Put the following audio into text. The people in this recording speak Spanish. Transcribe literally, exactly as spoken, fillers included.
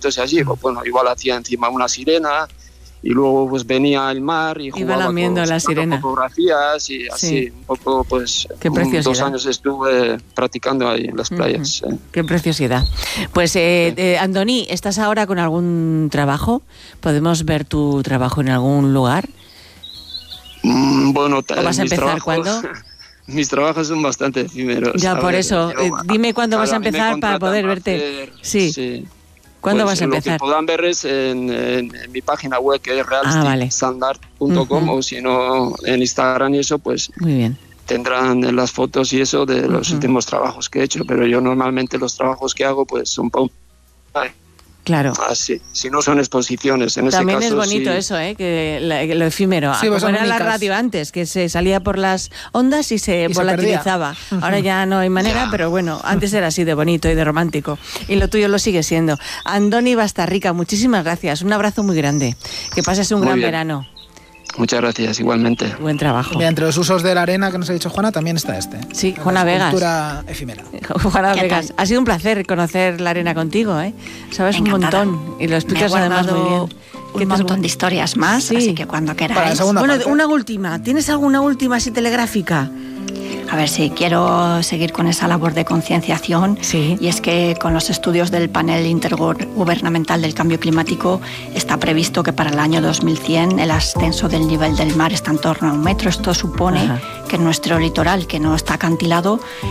arbolitos y así, pues bueno, igual hacía encima una sirena y luego pues venía el mar y iba lamiendo la sirena, fotografías y así, sí. Un poco pues un, dos años estuve practicando ahí en las playas. Uh-huh. eh. Qué preciosidad. Pues eh, sí. eh, Andoni, ¿estás ahora con algún trabajo? ¿Podemos ver tu trabajo en algún lugar? Mm, bueno, ¿O vas a empezar cuándo? Mis trabajos son bastante efímeros. Ya, por ver, eso, yo, dime cuándo claro, vas a empezar para poder verte. Hacer, sí. sí. ¿Cuándo pues vas a empezar? Lo que puedan ver es en, en, en mi página web, que es realistandart punto com, ah, vale. uh-huh. O si no, en Instagram y eso, pues muy bien. Tendrán las fotos y eso de los uh-huh. últimos trabajos que he hecho, pero yo normalmente los trabajos que hago pues son pa- Claro. Así, si no son exposiciones. En También ese caso, es bonito sí. eso, ¿eh? Que la, lo efímero. Sí, como era la radio antes, que se salía por las ondas y se y volatilizaba. Se Ahora ya no hay manera, ya. Pero bueno, antes era así de bonito y de romántico. Y lo tuyo lo sigue siendo. Andoni Bastarrica, muchísimas gracias. Un abrazo muy grande. Que pases un muy gran bien. verano. Muchas gracias, igualmente. Buen trabajo. Mira, entre los usos de la arena que nos ha dicho Juana, también está este. Sí, Juana Vegas. Cultura efímera. Juana Vegas. Tal? Ha sido un placer conocer la arena contigo, ¿eh? Sabes Encantada. un montón y lo explicas además muy bien. Un montón es... de historias más, sí. Así que cuando queráis. Bueno, parte. una última. ¿Tienes alguna última así telegráfica? A ver, sí, quiero seguir con esa labor de concienciación. Sí. Y es que con los estudios del Panel Intergubernamental del Cambio Climático está previsto que para el año dos mil cien el ascenso del nivel del mar está en torno a un metro. Esto supone Ajá. que nuestro litoral, que no está acantilado,